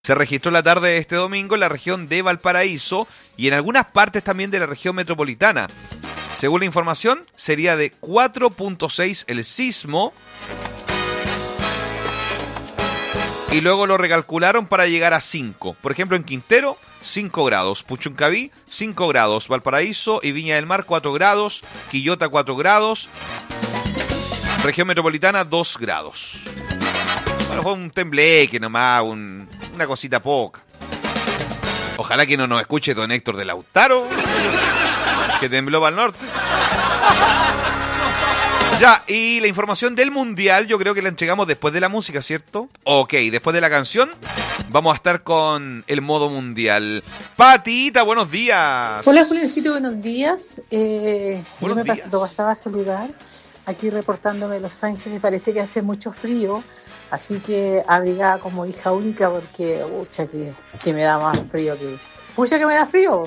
Se registró la tarde de este domingo en la región de Valparaíso y en algunas partes también de la región metropolitana. Según la información, sería de 4.6 el sismo y luego lo recalcularon para llegar a 5. Por ejemplo, en Quintero, 5 grados. Puchuncaví, 5 grados. Valparaíso y Viña del Mar, 4 grados. Quillota, 4 grados. Región metropolitana, 2 grados. Bueno, fue un tembleque nomás, una cosita poca. Ojalá que no nos escuche don Héctor de Lautaro, que tembló para el norte. Ya, y la información del Mundial yo creo que la entregamos después de la música, ¿cierto? Ok, después de la canción vamos a estar con el modo Mundial. Patita, buenos días. Hola, Juliancito, buenos días. Buenos yo me días. pasaba a saludar aquí reportándome de Los Ángeles. Parece que hace mucho frío, así que abrigada como hija única porque, pucha, que me da más frío que... Pucha que me da frío.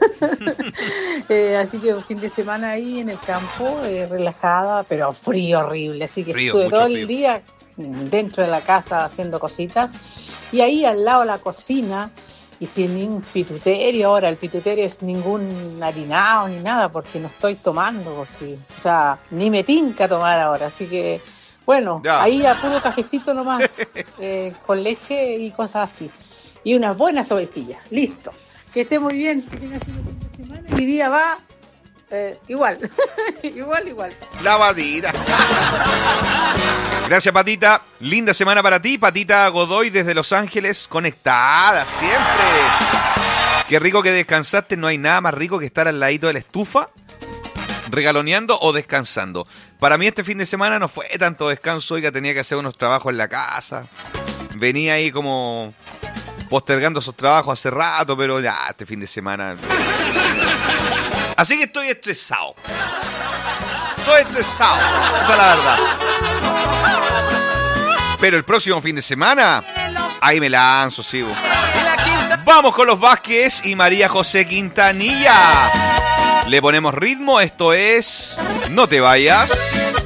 Así que un fin de semana ahí en el campo, relajada, pero frío horrible. Así que Frío, estuve mucho todo frío. el día dentro de la casa haciendo cositas. Y ahí al lado de la cocina, y sin ningún pituterio. Ahora el pituterio es ningún harinado ni nada, porque no estoy tomando. Sí. O sea, ni me tinca tomar ahora. Así que, bueno, Ya. ahí a puro cafecito nomás, con leche y cosas así. Y unas buenas sopaipillas. Listo. Que esté muy bien, que tenga sido buen fin de semana. Mi día va igual, igual. Lavadita. Gracias, Patita. Linda semana para ti. Patita Godoy desde Los Ángeles, conectada siempre. Qué rico que descansaste. No hay nada más rico que estar al ladito de la estufa, regaloneando o descansando. Para mí este fin de semana no fue tanto descanso. Oiga, tenía que hacer unos trabajos en la casa. Venía ahí como postergando esos trabajos hace rato, pero ya, este fin de semana... Así que estoy estresado. Esa es la verdad. Pero el próximo fin de semana, ahí me lanzo, sigo. Vamos con los Vázquez y María José Quintanilla. Le ponemos ritmo, esto es No te vayas.